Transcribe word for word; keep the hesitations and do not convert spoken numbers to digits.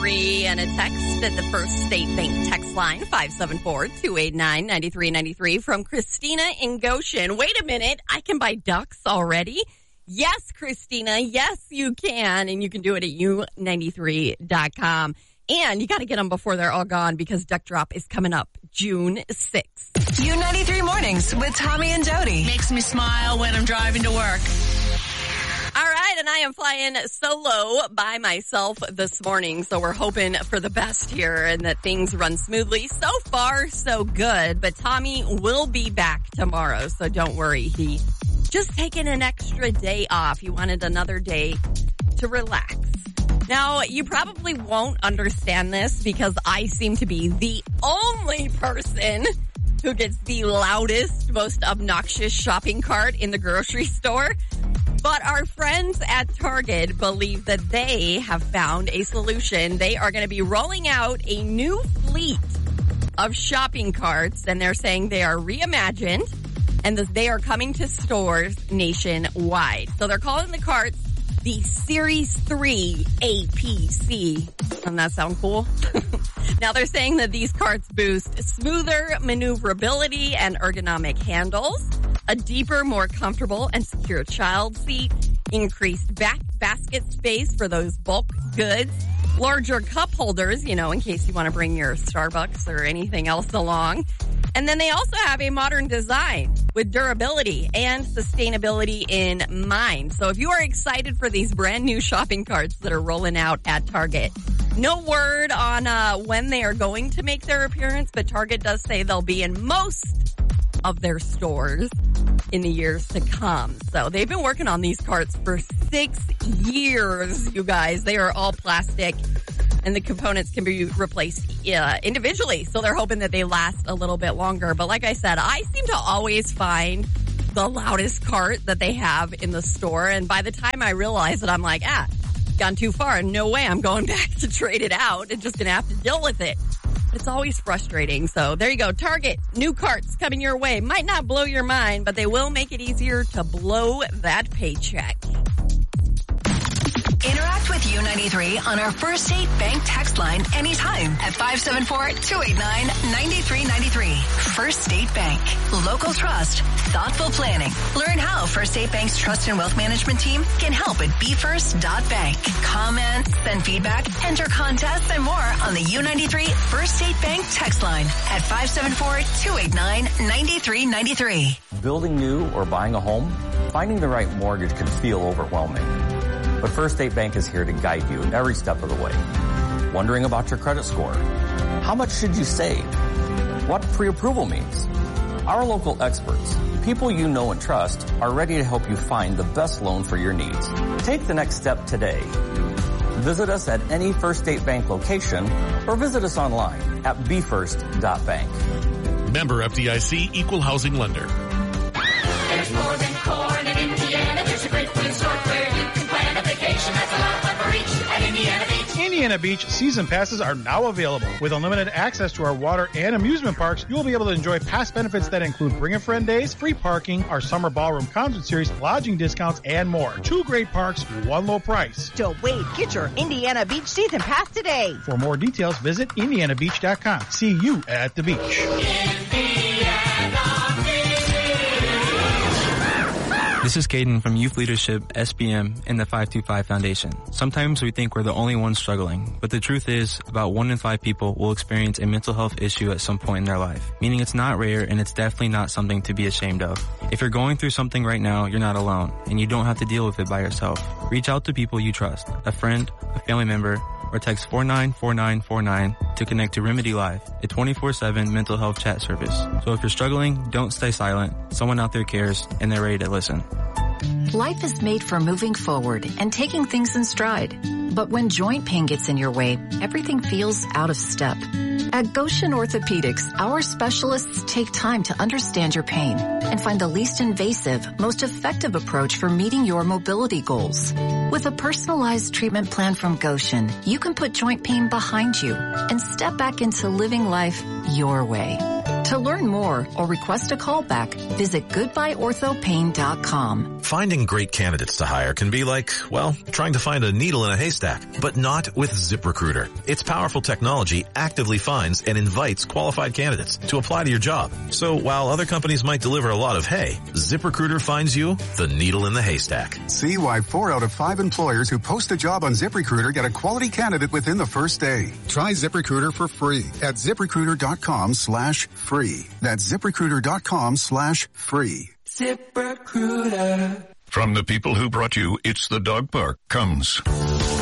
three and a text at the First State Bank text line, five seven four, two eight nine, nine three nine three from Christina in Goshen. Wait a minute, I can buy ducks already? Yes, Christina, yes, you can, and you can do it at U ninety-three dot com. And you got to get them before they're all gone because Duck Drop is coming up June sixth. U ninety-three Mornings with Tommy and Jody. Makes me smile when I'm driving to work. All right, and I am flying solo by myself this morning, so we're hoping for the best here and that things run smoothly. So far, so good, but Tommy will be back tomorrow, so don't worry. He just taking an extra day off. He wanted another day to relax. Now, you probably won't understand this because I seem to be the only person who gets the loudest, most obnoxious shopping cart in the grocery store. But our friends at Target believe that they have found a solution. They are going to be rolling out a new fleet of shopping carts, and they're saying they are reimagined and that they are coming to stores nationwide. So they're calling the carts the Series three A P C. Doesn't that sound cool? Now they're saying that these carts boost smoother maneuverability and ergonomic handles, a deeper, more comfortable and secure child seat, increased back basket space for those bulk goods, larger cup holders, you know, in case you want to bring your Starbucks or anything else along. And then they also have a modern design with durability and sustainability in mind. So if you are excited for these brand new shopping carts that are rolling out at Target, no word on uh, when they are going to make their appearance, but Target does say they'll be in most of their stores in the years to come. So they've been working on these carts for six years, you guys. They are all plastic, and the components can be replaced uh, individually. So they're hoping that they last a little bit longer. But like I said, I seem to always find the loudest cart that they have in the store. And by the time I realize it, I'm like, ah, gone too far. No way I'm going back to trade it out. I'm just going to have to deal with it. It's always frustrating. So there you go. Target, new carts coming your way. Might not blow your mind, but they will make it easier to blow that paycheck. Interact with U ninety-three on our First State Bank text line anytime at five seven four, two eight nine, nine three nine three. First State Bank. Local trust. Thoughtful planning. Learn how First State Bank's trust and wealth management team can help at be first dot bank. Comment, send feedback, enter contests, and more on the U ninety-three First State Bank text line at five seven four, two eight nine, nine three nine three. Building new or buying a home, finding the right mortgage can feel overwhelming. But First State Bank is here to guide you every step of the way. Wondering about your credit score? How much should you save? What pre-approval means? Our local experts, people you know and trust, are ready to help you find the best loan for your needs. Take the next step today. Visit us at any First State Bank location or visit us online at be first dot bank. Member F D I C, Equal Housing Lender. There's more than corn in Indiana. There's a great food store where you can plan a vacation. That's a lot of fun for each at Indiana Beach. Indiana Beach season passes are now available. With unlimited access to our water and amusement parks, you will be able to enjoy past benefits that include Bring a Friend days, free parking, our summer ballroom concert series, lodging discounts, and more. Two great parks, one low price. Don't wait. Get your Indiana Beach season pass today. For more details, visit indiana beach dot com. See you at the beach. Indiana Beach. This is Caden from Youth Leadership, S B M, and the five two five Foundation. Sometimes we think we're the only ones struggling, but the truth is about one in five people will experience a mental health issue at some point in their life, meaning it's not rare and it's definitely not something to be ashamed of. If you're going through something right now, you're not alone, and you don't have to deal with it by yourself. Reach out to people you trust, a friend, a family member, or text four nine four nine four nine to connect to Remedy Live, a twenty-four seven mental health chat service. So if you're struggling, don't stay silent. Someone out there cares, and they're ready to listen. Life is made for moving forward and taking things in stride. But when joint pain gets in your way, everything feels out of step. At Goshen Orthopedics, our specialists take time to understand your pain and find the least invasive, most effective approach for meeting your mobility goals. With a personalized treatment plan from Goshen, you can put joint pain behind you and step back into living life your way. To learn more or request a callback, visit goodbye ortho pain dot com. Finding great candidates to hire can be like, well, trying to find a needle in a haystack, but not with ZipRecruiter. Its powerful technology actively finds and invites qualified candidates to apply to your job. So while other companies might deliver a lot of hay, ZipRecruiter finds you the needle in the haystack. See why four out of five employers who post a job on ZipRecruiter get a quality candidate within the first day. Try ZipRecruiter for free at ZipRecruiter.com slash free. That's ZipRecruiter.com slash free. ZipRecruiter. From the people who brought you It's the Dog Park comes